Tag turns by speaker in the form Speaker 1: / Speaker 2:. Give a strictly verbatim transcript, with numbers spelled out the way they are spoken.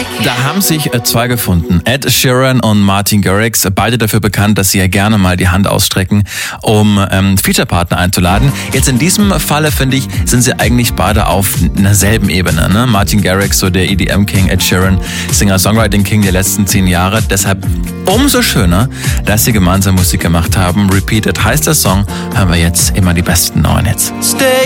Speaker 1: Da haben sich äh, zwei gefunden. Ed Sheeran und Martin Garrix, beide dafür bekannt, dass sie ja gerne mal die Hand ausstrecken, um ähm, Featurepartner einzuladen. Jetzt in diesem Falle, finde ich, sind sie eigentlich beide auf einer selben Ebene. Ne? Martin Garrix, so der E D M-King, Ed Sheeran, Singer-Songwriting-King der letzten zehn Jahre. Deshalb umso schöner, dass sie gemeinsam Musik gemacht haben. Repeated heißt der Song. Hören wir jetzt immer die besten neuen Hits.
Speaker 2: Stay